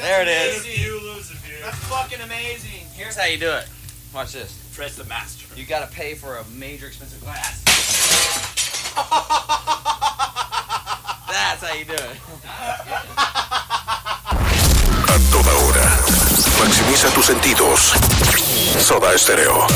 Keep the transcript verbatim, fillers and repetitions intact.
There it is. You lose a few. That's fucking amazing. Here's how you do it. Watch this. Fred's the master. You gotta pay for a major expensive glass. That's how you do it. A toda hora. Maximiza tus sentidos. Soda Stereo.